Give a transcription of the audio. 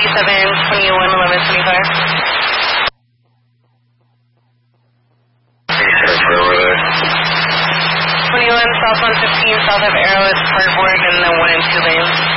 south on 15, south of Arrow, it's cardboard in the 1 and 2 lanes.